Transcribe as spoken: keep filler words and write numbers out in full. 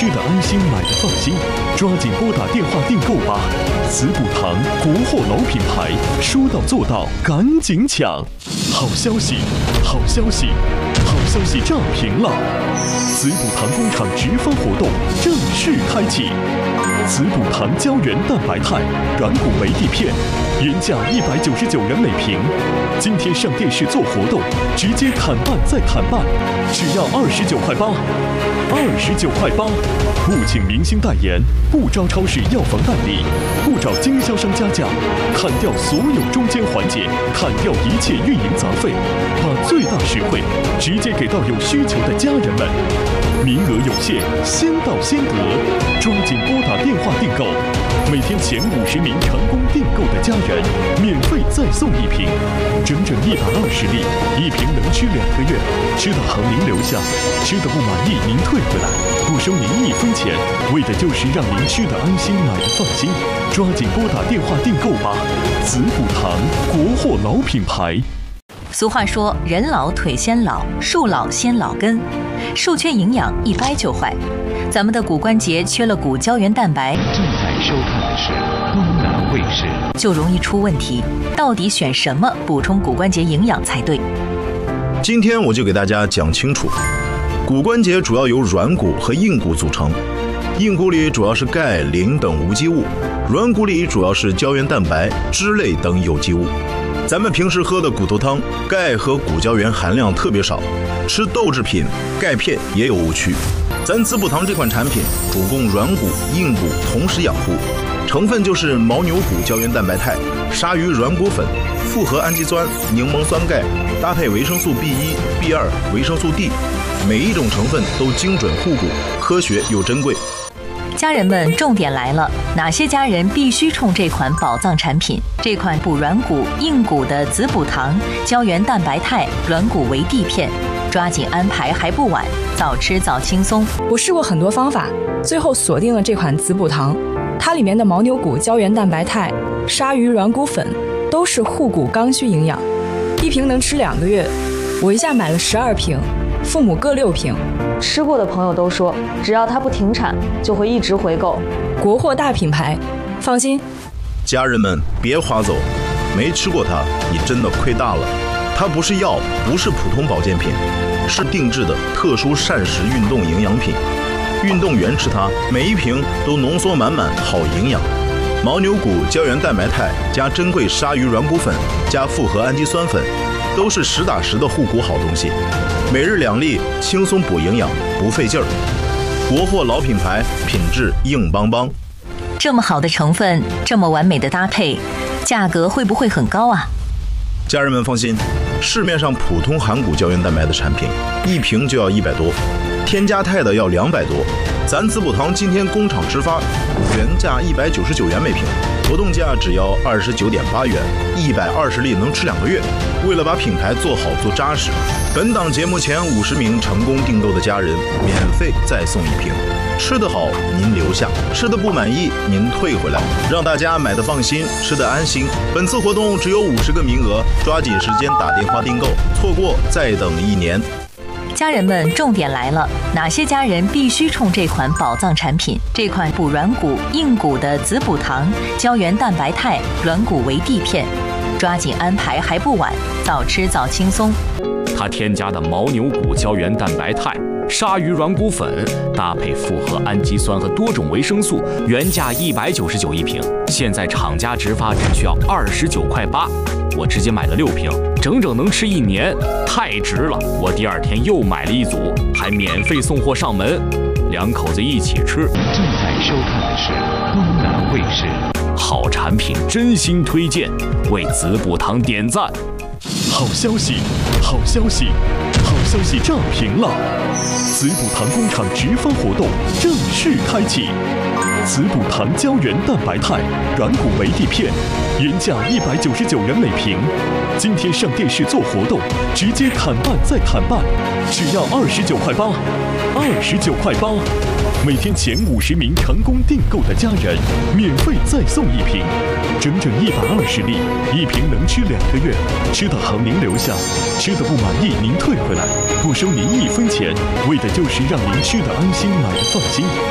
吃得安心，买得放心，抓紧拨打电话订购吧！子补堂国货老品牌，说到做到，赶紧抢！好消息，好消息，好消息炸屏了！子补堂工厂直发活动正式开启。子补堂胶原蛋白肽软骨维 D 片，原价一百九十九元每瓶，今天上电视做活动，直接砍半再砍半，只要二十九块八，二十九块八，不请明星代言，不招超市药房代理，不找经销商加价，砍掉所有中间环节，砍掉一切运营杂费，把最大实惠直接给到有需求的家人们。名额有限，先到先得，抓紧拨打电话订购。每天前五十名成功订购的家人，免费再送一瓶，整整一百二十粒，一瓶能吃两个月。吃的好您留下，吃的不满意您退回来，不收您一分钱，为的就是让您吃的安心，买的放心。抓紧拨打电话订购吧！子补堂国货老品牌。 俗话说，人老腿先老，树老先老根，树缺营养一掰就坏。咱们的骨关节缺了骨胶原蛋白， 正在收看的是东南卫视， 就容易出问题。到底选什么补充骨关节营养才对？ 今天我就给大家讲清楚。骨关节主要由软骨和硬骨组成，硬骨里主要是钙、磷等无机物，软骨里主要是胶原蛋白、脂类等有机物。咱们平时喝的骨头汤，钙和骨胶原含量特别少，吃豆制品、钙片也有误区。咱子补堂这款产品主攻软骨、硬骨同时养护，成分就是牦牛骨胶原蛋白肽、鲨鱼软骨粉、复合氨基酸、柠檬酸钙，搭配维生素 B 一、B 二、维生素 D， 每一种成分都精准护骨，科学又珍贵。 家人们，重点来了，哪些家人必须冲这款宝藏产品？这款补软骨、硬骨的子补堂胶原蛋白肽软骨维 D 片，抓紧安排还不晚，早吃早轻松。 我试过很多方法，最后锁定了这款子补堂，它里面的牦牛骨胶原蛋白肽、鲨鱼软骨粉都是护骨刚需营养，一瓶能吃两个月。我一下买了十二瓶，父母各六瓶。 吃过的朋友都说，只要它不停产，就会一直回购。 国货大品牌，放心。 家人们别划走，没吃过它，你真的亏大了。它不是药，不是普通保健品，是定制的特殊膳食运动营养品。运动员吃它，每一瓶都浓缩满满好营养。牦牛骨胶原蛋白肽加珍贵鲨鱼软骨粉加复合氨基酸粉，都是实打实的护骨好东西。每日两粒，轻松补营养，不费劲儿。国货老品牌，品质硬邦邦。 这么好的成分，这么完美的搭配，价格会不会很高啊？ 家人们放心，市面上普通含骨胶原蛋白的产品，一瓶就要一百多，添加肽的要两百多。咱子补堂今天工厂直发，原价一百九十九元每瓶，活动价只要二十九点八元，一百二十粒能吃两个月。为了把品牌做好做扎实，本档节目前五十名成功订购的家人，免费再送一瓶。吃得好您留下，吃得不满意您退回来，让大家买得放心，吃得安心。本次活动只有五十个名额，抓紧时间打电话订购，错过再等一年。 家人们，重点来了，哪些家人必须冲这款宝藏产品？这款补软骨、硬骨的子补堂胶原蛋白肽软骨维 D 片，抓紧安排还不晚，早吃早轻松。 它添加的牦牛骨胶原蛋白肽、鲨鱼软骨粉，搭配复合氨基酸和多种维生素，原价一百九十九一瓶，现在厂家直发只需要二十九块八。我直接买了六瓶，整整能吃一年，太值了！我第二天又买了一组，还免费送货上门，两口子一起吃。正在收看的是东南卫视，好产品真心推荐，为子补堂点赞。 好消息，好消息，好消息炸屏了！子补堂工厂直发活动正式开启。子补堂胶原蛋白肽软骨维 D 片，原价一百九十九元每瓶，今天上电视做活动，直接砍半再砍半，只要二十九块八，二十九块八。每天前五十名成功订购的家人，免费再送一瓶，整整一百二十粒，一瓶能吃两个月。吃得好您留下，吃得不满意您退回来，不收您一分钱，为的就是让您吃得安心，买得放心。